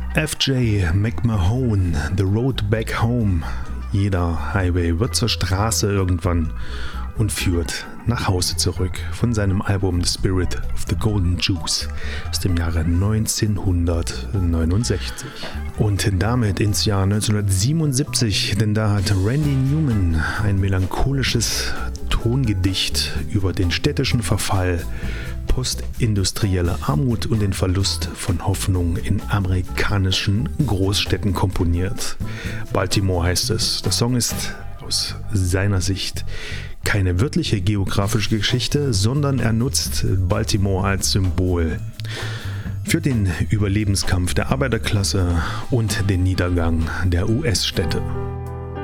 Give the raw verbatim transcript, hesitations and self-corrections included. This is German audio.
F J McMahon, The Road Back Home. Jeder Highway wird zur Straße irgendwann und führt nach Hause zurück von seinem Album The Spirit of the Golden Juice aus dem Jahre neunzehnhundertneunundsechzig. Und damit ins Jahr neunzehnhundertsiebenundsiebzig, denn da hat Randy Newman ein melancholisches Tongedicht über den städtischen Verfall, postindustrielle Armut und den Verlust von Hoffnung in amerikanischen Großstädten komponiert. Baltimore heißt es. Der Song ist aus seiner Sicht keine wörtliche geografische Geschichte, sondern er nutzt Baltimore als Symbol für den Überlebenskampf der Arbeiterklasse und den Niedergang der U S-Städte.